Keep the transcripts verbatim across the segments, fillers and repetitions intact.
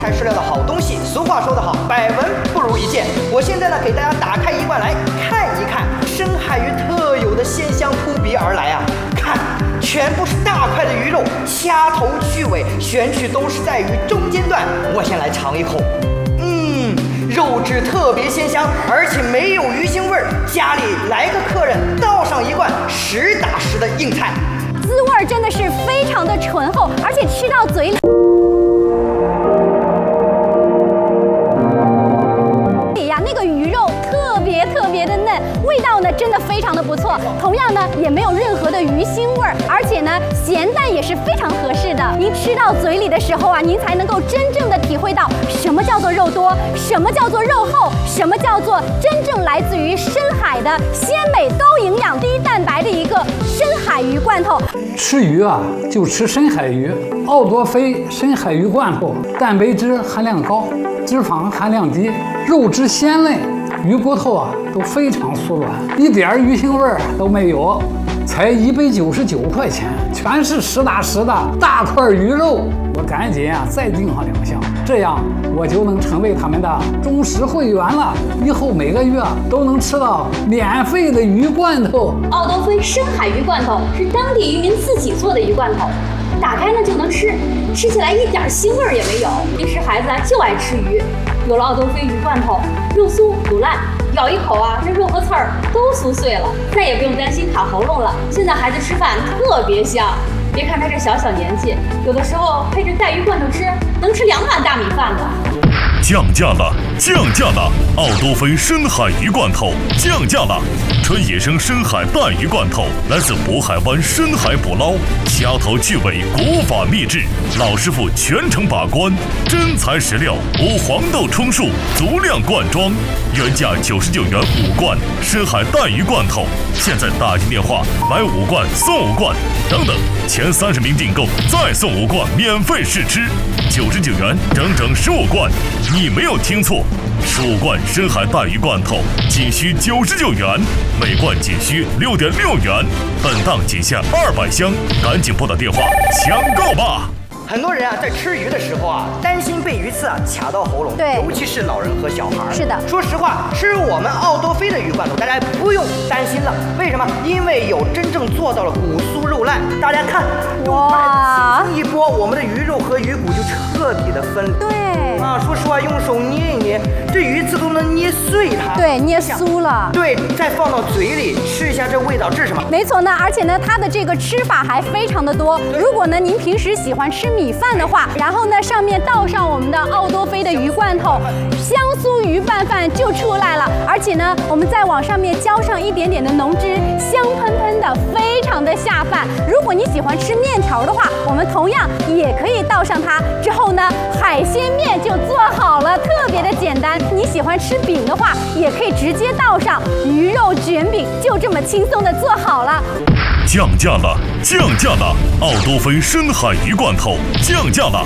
菜饲料的好东西，俗话说得好，百闻不如一见。我现在呢，给大家打开一罐来看一看深海鱼特有的鲜香扑鼻而来啊！看，全部是大块的鱼肉，掐头去尾，选取都是在鱼中间段。我先来尝一口，嗯，肉质特别鲜香，而且没有鱼腥味儿。家里来个客人，倒上一罐实打实的硬菜， 滋味真的是非常的醇厚，而且吃到嘴里。那个鱼肉特别特别的嫩，味道呢真的非常的不错。同样呢也没有任何的鱼腥味儿，而且呢咸淡也是非常合适的。您吃到嘴里的时候啊，您才能够真正的体会到什么叫做肉多，什么叫做肉厚，什么叫做真正来自于深海的鲜美、高营养、低蛋白的一个深海鱼罐头。 吃鱼啊，就吃深海鱼，奥多菲深海鱼罐头，蛋白质含量高，脂肪含量低，肉质鲜嫩，鱼骨头啊都非常酥软，一点鱼腥味儿都没有，才一百九十九块钱，全是实打实的大块鱼肉。我赶紧啊再订上两箱，这样我就能成为他们的忠实会员了。以后每个月啊都能吃到免费的鱼罐头。 奥多菲深海鱼罐头是当地渔民自己做的鱼罐头，打开呢就能吃，吃起来一点腥味儿也没有。平时孩子啊就爱吃鱼，有了奥多菲鱼罐头，肉酥不烂，咬一口啊，这肉和刺儿都酥碎了，再也不用担心卡喉咙了。现在孩子吃饭特别香，别看他这小小年纪，有的时候配着带鱼罐头吃，能吃两碗大米饭呢。 降价了，降价了！奥多菲深海鱼罐头降价了，纯野生深海带鱼罐头，来自渤海湾深海捕捞，掐头去尾，国法秘制，老师傅全程把关，真材实料，无黄豆充数，足量灌装，原价九十九元五罐深海带鱼罐头，现在打进电话买五罐送五罐，等等，前三十名订购再送五罐免费试吃，九十九元整整十五罐。你没有听错，十五罐深海带鱼罐头仅需九十九元，每罐仅需六点六元，本档仅限二百箱，赶紧拨打电话抢购吧！ 很多人啊，在吃鱼的时候啊，担心被鱼刺啊卡到喉咙， 对， 尤其是老人和小孩。 是的， 说实话，吃我们奥多菲的鱼罐头，大家不用担心了。为什么？因为有真正做到了骨酥肉烂。大家看，用筷子轻轻一拨，我们的鱼肉和鱼骨就彻底的分离。 对啊，说实话，用手捏一捏，这鱼刺都能捏碎它。 对，捏酥了。 对，再放到嘴里吃一下，这味道这是什么？ 没错呢，而且呢，它的这个吃法还非常的多。如果呢，您平时喜欢吃米饭的话，然后呢，上面倒上我们的奥多菲的鱼罐头，香酥鱼拌饭就出来了。而且呢，我们再往上面浇上一点点的浓汁，香喷喷的，非常的下饭。如果你喜欢吃面条的话，我们同样也可以倒上它。之后呢，海鲜面就做好了，特别的简单。你喜欢吃饼的话，也可以直接倒上鱼肉卷饼，就这么轻松的做好了。 降价了，降价了！奥多菲深海鱼罐头降价了。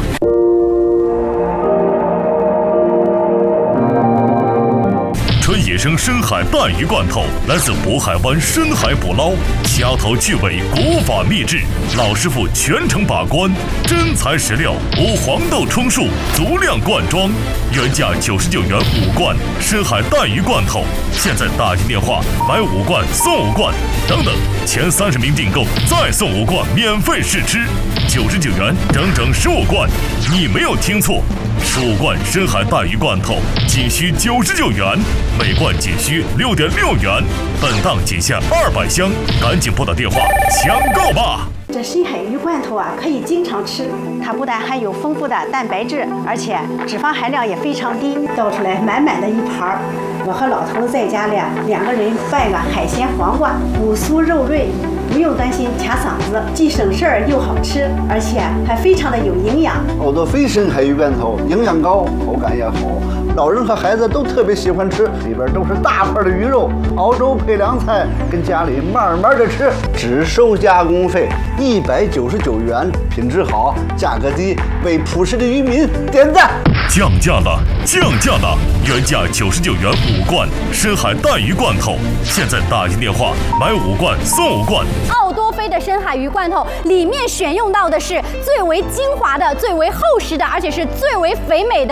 纯野生深海带鱼罐头，来自渤海湾深海捕捞，掐头去尾，国法秘制，老师傅全程把关，真材实料，无黄豆充数，足量灌装，原价九十九元五罐深海带鱼罐头，现在打进电话买五罐送五罐，等等，前三十名订购再送五罐免费试吃，九十九元整整十五罐，你没有听错，十五罐深海带鱼罐头仅需九十九元，每罐仅需六点六元，本档仅限二百箱，赶紧拨打电话抢购吧！ 这深海鱼罐头啊，可以经常吃，它不但含有丰富的蛋白质，而且脂肪含量也非常低，倒出来满满的一盘儿。我和老头子在家里，两个人拌个海鲜黄瓜，骨酥肉润，不用担心卡嗓子，既省事儿又好吃，而且还非常的有营养。 奥多菲深海鱼罐头营养高，口感也好，老人和孩子都特别喜欢吃，里边都是大块的鱼肉，熬粥配凉菜，跟家里慢慢的吃，只收加工费一百九十九元，品质好，价格低，为朴实的渔民点赞。 降价了，降价了！原价九十九元五罐深海带鱼罐头，现在打进电话买五罐送五罐。 奥多菲的深海鱼罐头里面选用到的是最为精华的、最为厚实的，而且是最为肥美的